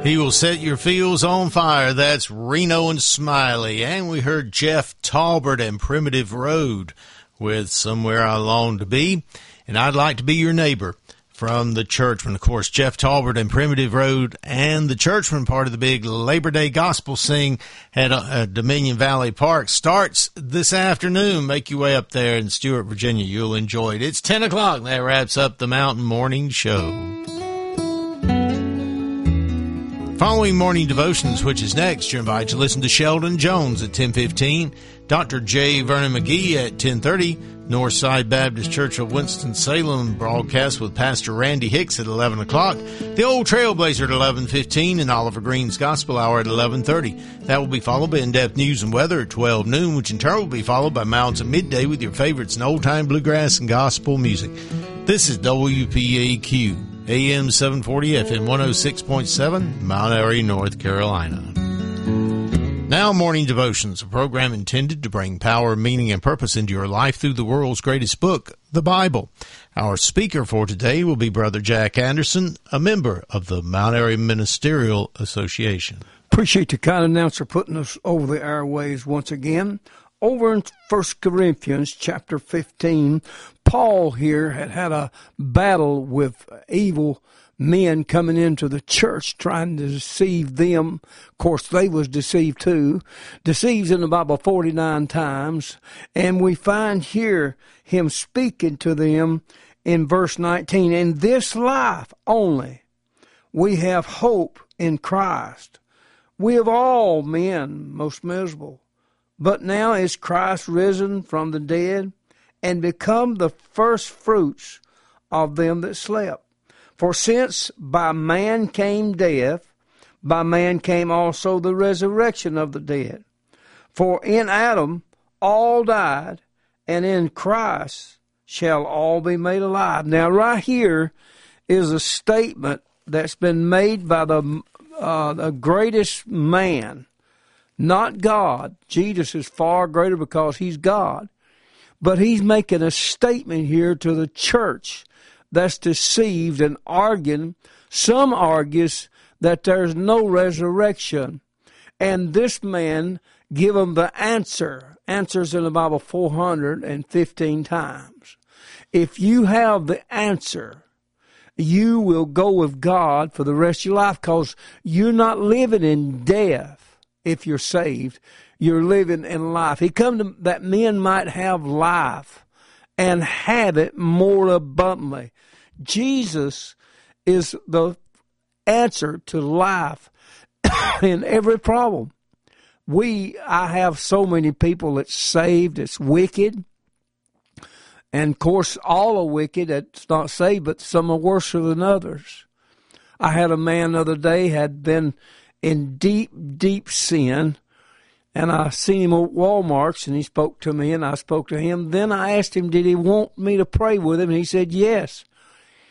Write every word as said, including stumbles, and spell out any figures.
He will set your fields on fire. That's Reno and Smiley. And we heard Jeff Talbert and Primitive Road with Somewhere I Long to Be. And I'd like to be your neighbor from the Churchman. Of course, Jeff Talbert and Primitive Road and the Churchman, part of the big Labor Day Gospel Sing at uh, Dominion Valley Park, starts this afternoon. Make your way up there in Stewart, Virginia. You'll enjoy it. It's ten o'clock. That wraps up the Mountain Morning Show. Following morning devotions, which is next, you're invited to listen to Sheldon Jones at ten fifteen, Doctor J. Vernon McGee at ten thirty, Northside Baptist Church of Winston-Salem broadcast with Pastor Randy Hicks at eleven o'clock, The Old Trailblazer at eleven fifteen, and Oliver Green's Gospel Hour at eleven thirty. That will be followed by in-depth news and weather at twelve noon, which in turn will be followed by Mounds at midday with your favorites in old-time bluegrass and gospel music. This is W P A Q. A M seven forty, F M one oh six point seven, Mount Airy, North Carolina. Now, Morning Devotions, a program intended to bring power, meaning, and purpose into your life through the world's greatest book, the Bible. Our speaker for today will be Brother Jack Anderson, a member of the Mount Airy Ministerial Association. Appreciate the kind announcer putting us over the airwaves once again. Over in First Corinthians chapter fifteen, Paul here had had a battle with evil men coming into the church trying to deceive them. Of course, they was deceived too. Deceives in the Bible forty-nine times. And we find here him speaking to them in verse nineteen. In this life only we have hope in Christ. We of all men most miserable. But now is Christ risen from the dead and become the first fruits of them that slept. For since by man came death, by man came also the resurrection of the dead. For in Adam all died, and in Christ shall all be made alive. Now right here is a statement that's been made by the, uh, the greatest man. Not God. Jesus is far greater because he's God. But he's making a statement here to the church that's deceived and arguing. Some argues that there's no resurrection. And this man give them the answer. Answers in the Bible four hundred fifteen times. If you have the answer, you will go with God for the rest of your life because you're not living in death. If you're saved, you're living in life. He come to that men might have life and have it more abundantly. Jesus is the answer to life in every problem. We, I have so many people that's saved, that's wicked. And of course, all are wicked that's not saved, but some are worse than others. I had a man the other day had been in deep, deep sin, and I seen him at Walmart's, and he spoke to me, and I spoke to him. Then I asked him, did he want me to pray with him? And he said, yes.